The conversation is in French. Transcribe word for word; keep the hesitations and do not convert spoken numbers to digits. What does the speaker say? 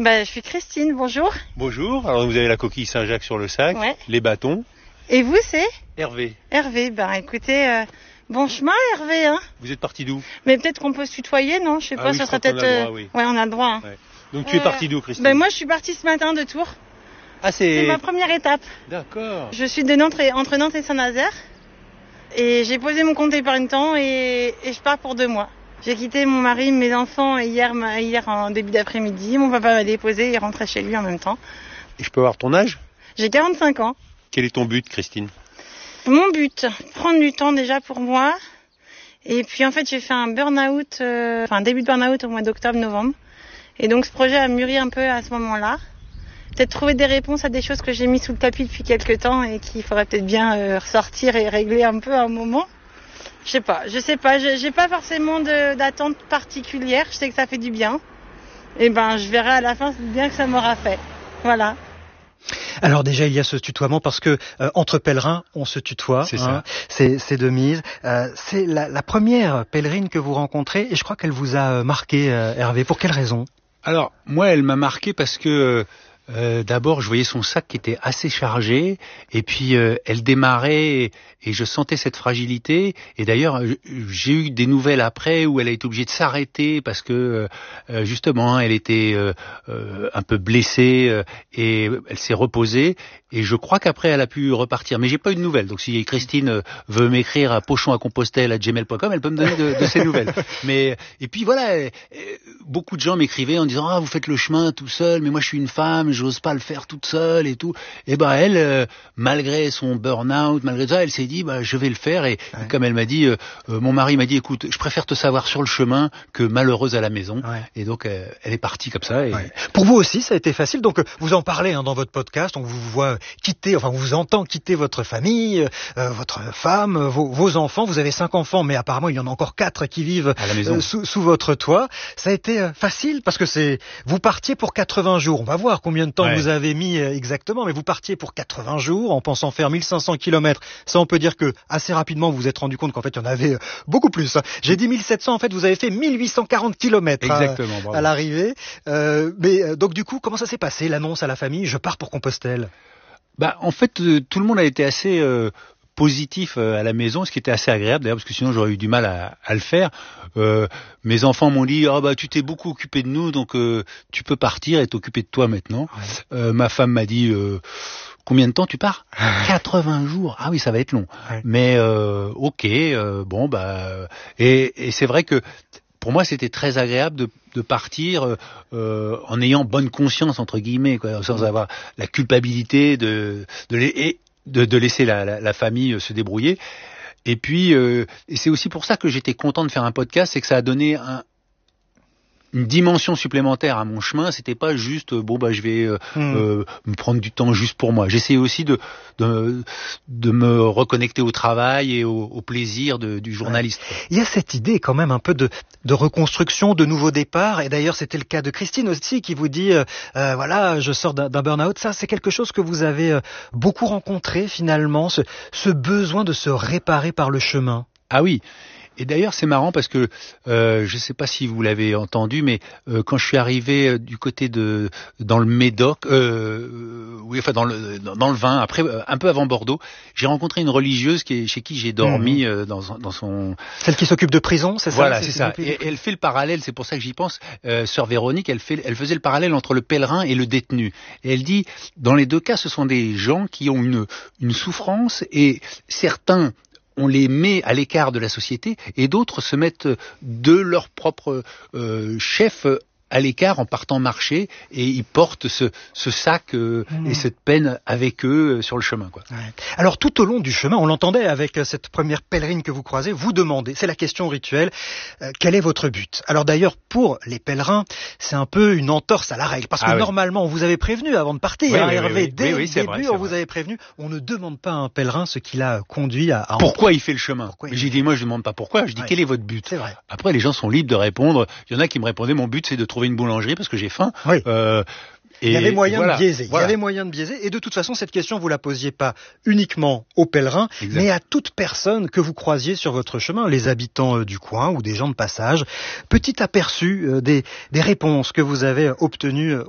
Bah, je suis Christine, bonjour. Bonjour, alors vous avez la coquille Saint-Jacques sur le sac, ouais. les bâtons. Et vous, c'est Hervé. Hervé, bah écoutez, euh, bon chemin Hervé. Hein. Vous êtes parti d'où? Mais peut-être qu'on peut se tutoyer, non? Je sais ah pas, oui, ça je serait crois peut-être... qu'on a le droit, oui. Ouais, on a le droit. Hein. Ouais. Donc tu euh, es parti d'où, Christine? Bah moi, je suis partie ce matin de Tours. Ah, c'est... c'est ma première étape. D'accord. Je suis de Nantes et, entre Nantes et Saint-Nazaire. Et j'ai posé mon compte épargne-temps et, et je pars pour deux mois. J'ai quitté mon mari, mes enfants hier, hier en début d'après-midi. Mon papa m'a déposé, il rentrait chez lui en même temps. Et je peux avoir ton âge? J'ai quarante-cinq ans. Quel est ton but, Christine? Mon but, prendre du temps déjà pour moi. Et puis en fait, j'ai fait un burn-out, euh, enfin un début de burn-out au mois d'octobre-novembre. Et donc ce projet a mûri un peu à ce moment-là. Peut-être trouver des réponses à des choses que j'ai mis sous le tapis depuis quelques temps et qu'il faudrait peut-être bien euh, ressortir et régler un peu à un moment. Je sais pas, je sais pas, j'ai pas forcément de, d'attente particulière, je sais que ça fait du bien. Et ben, je verrai à la fin bien que ça m'aura fait. Voilà. Alors déjà, il y a ce tutoiement parce que euh, entre pèlerins, on se tutoie. C'est hein, ça. C'est, c'est de mise. Euh, c'est la, la première pèlerine que vous rencontrez et je crois qu'elle vous a marqué, euh, Hervé. Pour quelle raison? Alors, moi, elle m'a marqué parce que... Euh, d'abord, je voyais son sac qui était assez chargé, et puis euh, elle démarrait, et, et je sentais cette fragilité. Et d'ailleurs, j'ai eu des nouvelles après où elle a été obligée de s'arrêter parce que euh, justement, elle était euh, euh, un peu blessée euh, et elle s'est reposée. Et je crois qu'après, elle a pu repartir. Mais j'ai pas eu de nouvelles. Donc, si Christine veut m'écrire à pochon à compostelle arobase gmail point com, elle peut me donner de, de ses nouvelles. Mais et puis voilà, beaucoup de gens m'écrivaient en disant ah vous faites le chemin tout seul, mais moi je suis une femme, j'ose pas le faire toute seule et tout. Et ben elle, euh, malgré son burn-out, malgré ça, elle s'est dit bah je vais le faire. Et ouais. Comme elle m'a dit, euh, mon mari m'a dit écoute, je préfère te savoir sur le chemin que malheureuse à la maison. Ouais. Et donc euh, elle est partie comme ça. Et... Ouais. Pour vous aussi, ça a été facile. Donc vous en parlez hein, dans votre podcast. On vous voit quitter, enfin on vous entend quitter votre famille, euh, votre femme, vos, vos enfants. Vous avez cinq enfants, mais apparemment il y en a encore quatre qui vivent à la maison. Euh, sous, sous votre toit. Ça a été euh, facile parce que c'est vous partiez pour quatre-vingts jours. On va voir combien de temps ouais. vous avez mis euh, exactement, mais vous partiez pour quatre-vingts jours en pensant faire mille cinq cents kilomètres. Ça, on peut dire que assez rapidement vous vous êtes rendu compte qu'en fait il y en avait euh, beaucoup plus. Hein. J'ai dit mille sept cents, en fait vous avez fait mille huit cent quarante kilomètres exactement, à, à l'arrivée. Euh, mais euh, donc du coup, comment ça s'est passé l'annonce à la famille? Je pars pour Compostelle. Bah, en fait, euh, tout le monde a été assez euh, positif euh, à la maison, ce qui était assez agréable d'ailleurs, parce que sinon j'aurais eu du mal à, à le faire. Euh, mes enfants m'ont dit ah oh, bah tu t'es beaucoup occupé de nous, donc euh, tu peux partir et t'occuper de toi maintenant. Ouais. Euh, ma femme m'a dit euh, combien de temps tu pars? quatre-vingts jours. Ah oui, ça va être long. Ouais. Mais euh, ok, euh, bon bah et, et c'est vrai que pour moi, c'était très agréable de, de partir euh, en ayant bonne conscience entre guillemets, quoi, sans avoir la culpabilité de de, les, de, de laisser la, la, la famille se débrouiller. Et puis, euh, et c'est aussi pour ça que j'étais content de faire un podcast, c'est que ça a donné un, une dimension supplémentaire à mon chemin. C'était pas juste bon bah je vais euh, mmh. euh, me prendre du temps juste pour moi. J'essayais aussi de de de me reconnecter au travail et au, au plaisir de, du journaliste. Ouais. Il y a cette idée quand même un peu de de reconstruction, de nouveau départ. Et d'ailleurs c'était le cas de Christine aussi qui vous dit euh, euh, voilà je sors d'un, d'un burn-out. Ça c'est quelque chose que vous avez euh, beaucoup rencontré finalement, ce ce besoin de se réparer par le chemin. Ah oui. Et d'ailleurs, c'est marrant parce que euh, je ne sais pas si vous l'avez entendu, mais euh, quand je suis arrivé euh, du côté de dans le Médoc, euh, oui, enfin dans le dans le vin, après un peu avant Bordeaux, j'ai rencontré une religieuse qui est, chez qui j'ai dormi mmh. euh, dans dans son. Celle qui s'occupe de prison, c'est ça? Voilà, c'est, c'est ça. Et, et elle fait le parallèle, c'est pour ça que j'y pense. Euh, Sœur Véronique, elle fait, elle faisait le parallèle entre le pèlerin et le détenu. Et elle dit, dans les deux cas, ce sont des gens qui ont une une souffrance et certains on les met à l'écart de la société et d'autres se mettent de leur propre euh, chef à l'écart en partant marcher et ils portent ce, ce sac euh, mmh. et cette peine avec eux euh, sur le chemin, quoi. Ouais. Alors tout au long du chemin, on l'entendait avec cette première pèlerine que vous croisez, vous demandez, c'est la question rituelle, euh, quel est votre but? Alors d'ailleurs pour les pèlerins, c'est un peu une entorse à la règle parce que ah, normalement oui. on vous avait prévenu avant de partir, oui, hein, oui, Hervé, oui, oui. dès oui, le oui, début vrai, on vrai. vous avait prévenu, on ne demande pas à un pèlerin ce qui l'a conduit à... à pourquoi en... il fait le chemin? Pourquoi Mais j'ai dit moi je ne demande pas pourquoi, je dis ouais. quel est votre but? C'est vrai. Après les gens sont libres de répondre, il y en a qui me répondaient mon but c'est de trouver une boulangerie parce que j'ai faim. Oui. Euh, Et il y avait moyen voilà, de biaiser. voilà. Il y avait moyen de biaiser. Et de toute façon, cette question, vous la posiez pas uniquement aux pèlerins, exact. mais à toute personne que vous croisiez sur votre chemin, les habitants euh, du coin ou des gens de passage. Petit aperçu euh, des, des réponses que vous avez obtenues